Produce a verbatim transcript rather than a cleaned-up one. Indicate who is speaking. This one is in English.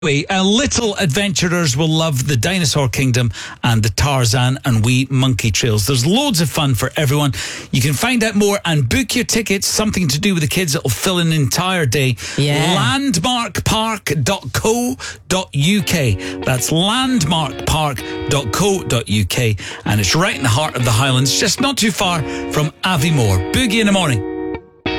Speaker 1: Uh, little adventurers will love the Dinosaur Kingdom and the Tarzan and Wee Monkey Trails. There's loads of fun for everyone. You can find out more and book your tickets, something to do with the kids that will fill an entire day.
Speaker 2: Yeah.
Speaker 1: landmark park dot co dot uk. That's landmark park dot co dot uk. And it's right in the heart of the Highlands, just not too far from Aviemore. Boogie in the morning.